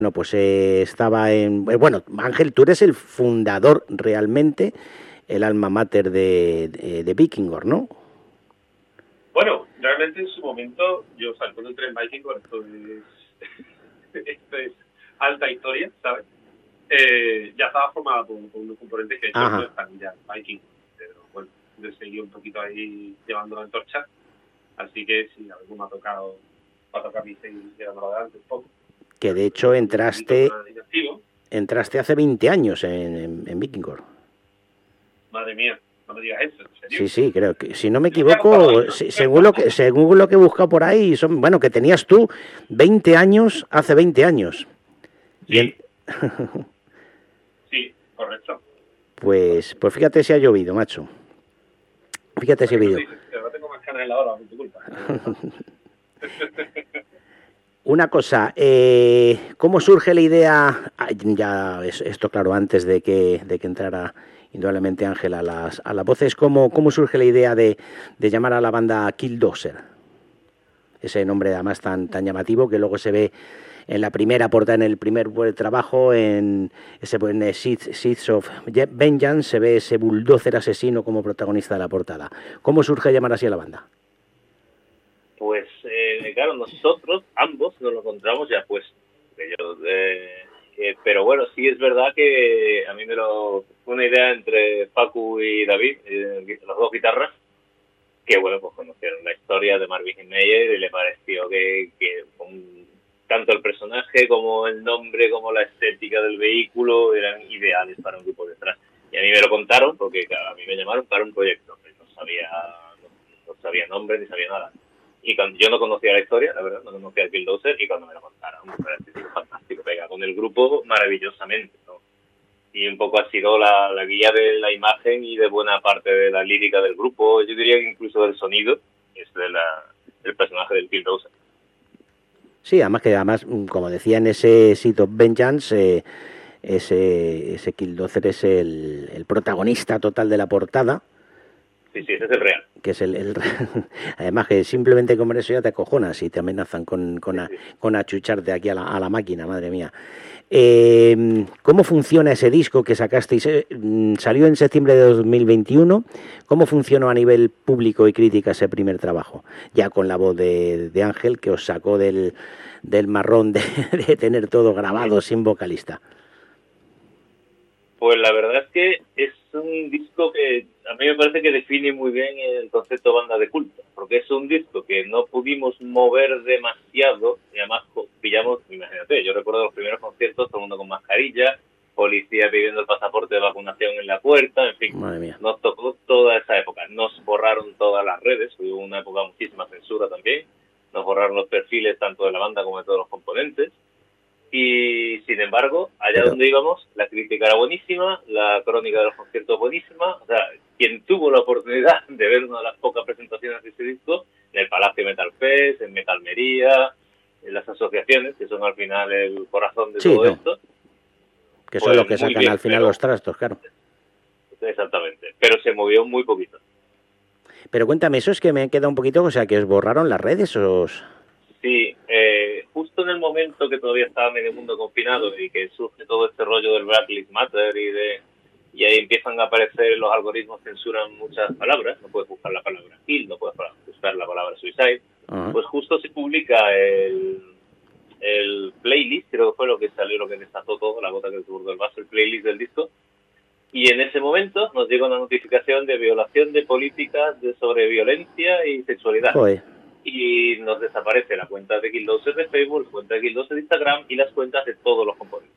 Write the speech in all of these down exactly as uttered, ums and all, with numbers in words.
Bueno, pues eh, estaba en... eh, Bueno, Ángel, tú eres el fundador realmente, el alma mater de, de, de Víkingor, ¿no? Bueno, realmente en su momento yo salto del tren Víkingor, esto es, esto es alta historia, ¿sabes? Eh, ya estaba formada por, por unos componentes que de hecho no están ya en Viking, pero bueno, yo seguí un poquito ahí llevando la antorcha, así que sí, a veces me ha tocado, me ha tocado a mí seguir llevándolo adelante un poco. Que de hecho entraste entraste hace veinte años en, en, en Víkingor. Madre mía, no me digas eso, ¿en serio? Sí, sí, creo que, si no me equivoco, si, según lo que según lo que he buscado por ahí, son, bueno, que tenías tú veinte años, hace veinte años. Sí, en... sí, correcto. Pues, pues fíjate si ha llovido, macho. Fíjate si ha llovido. No tengo más canas en la hora, por tu culpa. Una cosa, eh, ¿cómo surge la idea? Ah, ya esto claro, antes de que, de que entrara indudablemente Ángel a las, a las voces, ¿cómo, cómo surge la idea de, de llamar a la banda Killdozer? Ese nombre además tan, tan llamativo que luego se ve en la primera portada, en el primer trabajo, en ese en Seeds of Vengeance, se ve ese bulldozer asesino como protagonista de la portada. ¿Cómo surge llamar así a la banda? Pues, eh, claro, nosotros, ambos, nos lo encontramos ya puesto. Yo, eh, eh, pero bueno, sí es verdad que a mí me lo... Fue una idea entre Paco y David, eh, las dos guitarras, que bueno, pues conocieron la historia de Marvin Meyer y le pareció que, que un, tanto el personaje como el nombre, como la estética del vehículo eran ideales para un grupo detrás. Y a mí me lo contaron porque, claro, a mí me llamaron para un proyecto. No sabía, no, no sabía nombre ni sabía nada. Y cuando yo no conocía la historia, la verdad, no conocía el Killdozer, y cuando me lo contaron, me pareció fantástico, pega con el grupo maravillosamente, ¿no? Y un poco ha sido la, la guía de la imagen y de buena parte de la lírica del grupo, yo diría que incluso del sonido, es de la, del personaje del Killdozer. Sí, además que además, como decía en ese Seeds of Vengeance, eh, ese, ese Killdozer es el, el protagonista total de la portada. Sí, sí, ese es el real. Que es el, el además que simplemente comer eso ya te acojonas y te amenazan con, con, a, con achucharte aquí a la, a la máquina, madre mía. Eh, ¿Cómo funciona ese disco que sacasteis? Eh, salió en septiembre de dos mil veintiuno. ¿Cómo funcionó a nivel público y crítica ese primer trabajo? Ya con la voz de, de Ángel, que os sacó del, del marrón de, de tener todo grabado sin vocalista. Pues la verdad es que es un disco que a mí me parece que define muy bien el concepto banda de culto, porque es un disco que no pudimos mover demasiado, y además pillamos, imagínate, yo recuerdo los primeros conciertos, todo el mundo con mascarilla, policía pidiendo el pasaporte de vacunación en la puerta, en fin, nos tocó toda esa época, nos borraron todas las redes, hubo una época muchísima censura también, nos borraron los perfiles tanto de la banda como de todos los componentes. Y sin embargo, allá Pero... donde íbamos, la crítica era buenísima, la crónica de los conciertos buenísima. O sea, quien tuvo la oportunidad de ver una de las pocas presentaciones de ese disco, en el Palacio Metal Fest, en Metalmería, en las asociaciones, que son al final el corazón de sí, todo no. esto. Que son pues los que sacan bien, al final pero... los trastos, claro. Exactamente, pero se movió muy poquito. Pero cuéntame, eso es que me queda un poquito, o sea, que os borraron las redes o os... Sí, eh, justo en el momento que todavía estaba medio mundo confinado y que surge todo este rollo del Black Lives Matter y de y ahí empiezan a aparecer los algoritmos, censuran muchas palabras, no puedes buscar la palabra kill, no puedes buscar la palabra suicide, uh-huh. Pues justo se publica el, el playlist, creo que fue lo que salió, lo que desató todo, la gota que desbordó el vaso, el playlist del disco, y en ese momento nos llega una notificación de violación de políticas de sobre violencia y sexualidad. Joder. Y nos desaparece la cuenta de Killdozer de Facebook, la cuenta de Killdozer de Instagram y las cuentas de todos los componentes.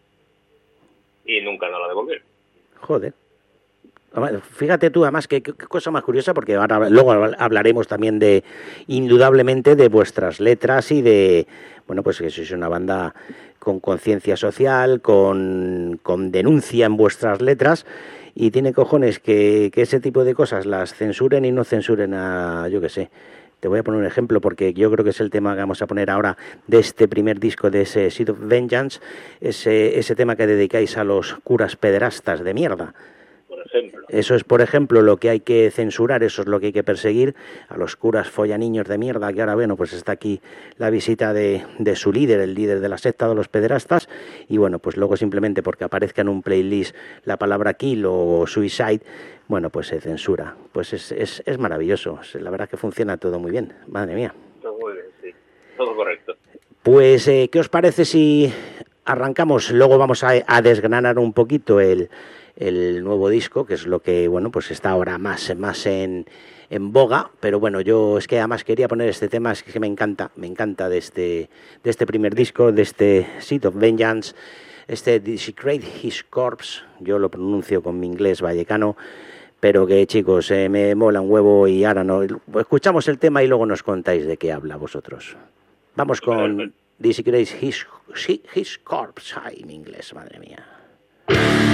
Y nunca nos la devolvieron. Joder. Fíjate tú, además, qué cosa más curiosa, porque ahora luego hablaremos también de, indudablemente, de vuestras letras y de, bueno, pues que sois una banda con conciencia social, con, con denuncia en vuestras letras, y tiene cojones que, que ese tipo de cosas las censuren y no censuren a, yo qué sé. Te voy a poner un ejemplo porque yo creo que es el tema que vamos a poner ahora de este primer disco de ese Seeds of Vengeance, ese, ese tema que dedicáis a los curas pederastas de mierda. Por ejemplo. Eso es, por ejemplo, lo que hay que censurar, eso es lo que hay que perseguir, a los curas follaniños de mierda, que ahora, bueno, pues está aquí la visita de, de su líder, el líder de la secta de los pederastas, y bueno, pues luego simplemente porque aparezca en un playlist la palabra kill o suicide, bueno, pues se censura. Pues es, es, es maravilloso, la verdad que funciona todo muy bien, madre mía. Todo muy bien, sí, todo correcto. Pues, eh, ¿qué os parece si arrancamos? Luego vamos a, a desgranar un poquito el... el nuevo disco, que es lo que, bueno, pues está ahora más, más en, en boga, pero bueno, yo es que además quería poner este tema, es que me encanta, me encanta de este, de este primer disco, de este Seed of Vengeance, este Desecrate His Corpse, yo lo pronuncio con mi inglés vallecano, pero que chicos, eh, me mola un huevo y ahora no, escuchamos el tema y luego nos contáis de qué habla vosotros. Vamos con Desecrate His, His Corpse, ay, mi inglés, madre mía.